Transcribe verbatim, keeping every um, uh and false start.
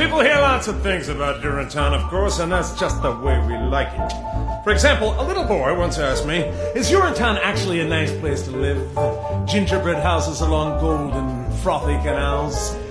People hear lots of things about Durantown, of course, and that's just the way we like it. For example, a little boy once asked me, is Durantown actually a nice place to live? Gingerbread houses along golden, frothy canals,